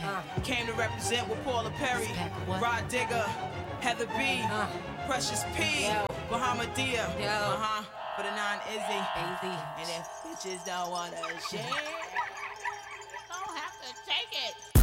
Came to represent with Paula Perry, Rod Digger, Heather B, Precious P, Bahamadia, for the non-Izzy. And if bitches don't wanna share, don't have to take it.